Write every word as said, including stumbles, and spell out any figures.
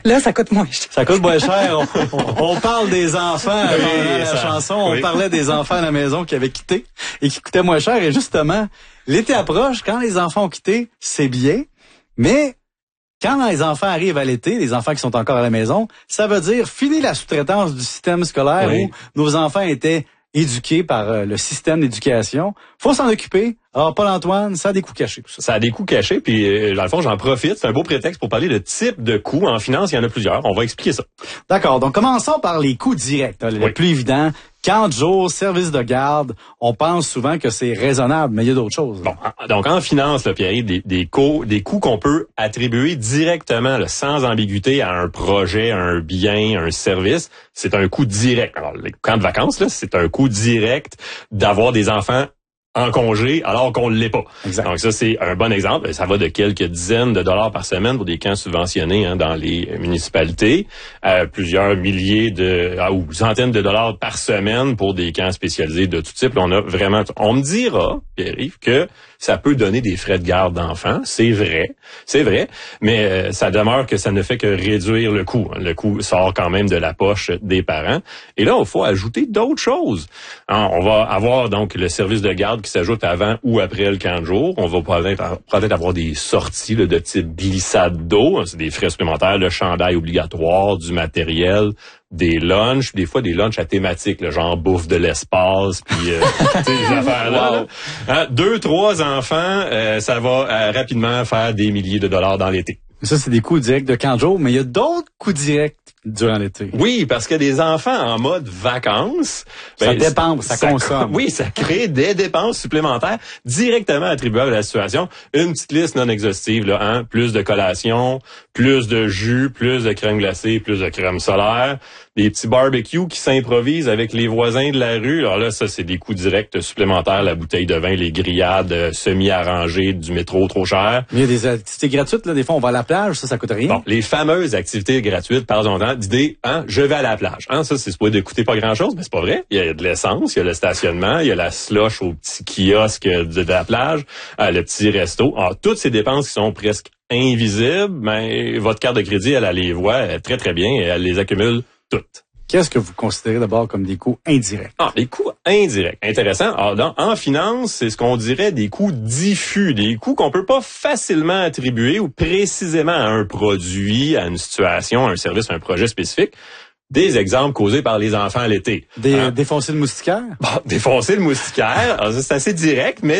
Là, ça coûte moins cher. Ça coûte moins cher. On, on, on parle des enfants oui, pendant la ça, chanson. Oui. On parlait des enfants à la maison qui avaient quitté et qui coûtaient moins cher. Et justement, l'été approche. Quand les enfants ont quitté, c'est bien. Mais quand les enfants arrivent à l'été, les enfants qui sont encore à la maison, ça veut dire filer la sous-traitance du système scolaire oui. où nos enfants étaient éduqués par euh, le système d'éducation. Faut s'en occuper. Alors, Paul-Antoine, ça a des coûts cachés, tout ça. Ça a des coûts cachés, puis euh, dans le fond, j'en profite. C'est un beau prétexte pour parler de type de coûts. En finance, il y en a plusieurs. On va expliquer ça. D'accord. Donc, commençons par les coûts directs. Hein, oui. Le plus évident, camp de jour, service de garde. On pense souvent que c'est raisonnable, mais il y a d'autres choses. Bon, donc en finance, là, Pierre, des, des coûts, des coûts qu'on peut attribuer directement, là, sans ambiguïté, à un projet, à un bien, à un service, c'est un coût direct. Alors, les camps de vacances, là, c'est un coût direct d'avoir des enfants en congé alors qu'on ne l'est pas. Exact. Donc ça, c'est un bon exemple. Ça va de quelques dizaines de dollars par semaine pour des camps subventionnés hein, dans les municipalités, à plusieurs milliers de à, ou centaines de dollars par semaine pour des camps spécialisés de tout type. Là, on a vraiment. On me dira, Pierre-Yves, que ça peut donner des frais de garde d'enfants. C'est vrai, c'est vrai, mais euh, ça demeure que ça ne fait que réduire le coût. Le coût sort quand même de la poche des parents. Et là, il faut ajouter d'autres choses. Hein, on va avoir donc le service de garde qui s'ajoute avant ou après le camp de jour. On va peut-être, peut-être avoir des sorties là, de type glissade d'eau. C'est des frais supplémentaires, le chandail obligatoire, du matériel, des lunchs, des fois des lunchs à thématique, là, genre bouffe de l'espace, puis euh, ces affaires-là. Wow. Hein, deux, trois enfants, euh, ça va euh, rapidement faire des milliers de dollars dans l'été. Ça, c'est des coûts directs de camp de jour, mais il y a d'autres coûts directs durant l'été. Oui, parce que des enfants en mode vacances... Ça ben, dépense, ça, ça consomme. Oui, ça crée des dépenses supplémentaires directement attribuables à la situation. Une petite liste non exhaustive, là, hein? Plus de collations, plus de jus, plus de crème glacée, plus de crème solaire, des petits barbecues qui s'improvisent avec les voisins de la rue. Alors là, ça, c'est des coûts directs supplémentaires. La bouteille de vin, les grillades euh, semi-arrangées du métro trop cher. Mais il y a des activités gratuites, là. Des fois, on va à la plage, ça, ça coûte rien. Bon, les fameuses activités gratuites, parlons-en d'idée, hein, je vais à la plage. Hein, ça, c'est supposé de coûter pas grand-chose, mais c'est pas vrai. Il y a de l'essence, il y a le stationnement, il y a la slush au petit kiosque de, de la plage, euh, le petit resto. Alors, toutes ces dépenses qui sont presque invisibles, ben, votre carte de crédit, elle, elle les voit très, très bien et elle les accumule toutes. Qu'est-ce que vous considérez d'abord comme des coûts indirects? Ah, les coûts indirects. Intéressant. Alors, dans, en finance, c'est ce qu'on dirait des coûts diffus, des coûts qu'on peut pas facilement attribuer ou précisément à un produit, à une situation, à un service, à un projet spécifique. Des exemples causés par les enfants à l'été. Des, hein? Défoncer le moustiquaire? Bon, défoncer le moustiquaire, alors ça, c'est assez direct, mais